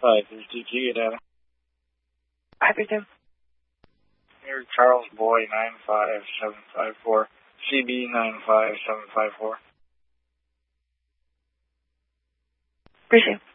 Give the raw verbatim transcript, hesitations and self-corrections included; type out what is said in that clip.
Hi, this is D T data. Hi, Victor. Here, Charles Boy nine five seven five four, C B nine five seven five four. Appreciate it.